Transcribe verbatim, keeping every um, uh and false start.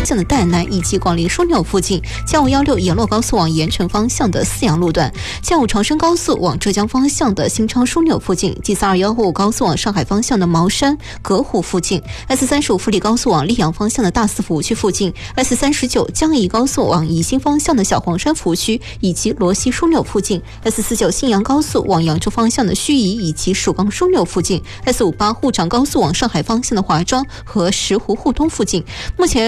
向的岱南以及广陵枢纽附近，加五一六沿洛高速往盐城方向的四阳路段，加五长深高速往浙江方向的新昌枢纽附近， G 三二一五高速往上海方向的茅山隔湖附近， S 三十五富力高速往溧阳方向的大四服务区附近， S 三十九江宜高速往宜兴方向的小黄山服务区以及罗溪枢纽附近， S 四十九信阳高速往扬州方向的盱眙以及蜀钢枢纽附近， S 五十八沪长高速往上海方向的华庄和石湖沪东附近。目前